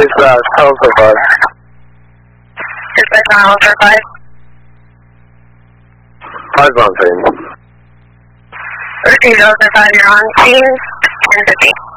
Tulsa bus. Dispatch 915. 513. Receive 005, you're on scene, 1050.